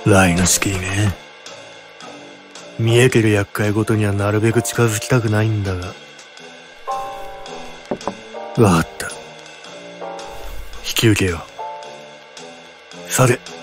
ライノシキーね。見えてる厄介ごとにはなるべく近づきたくないんだが。わかった。引き受けよう。さて。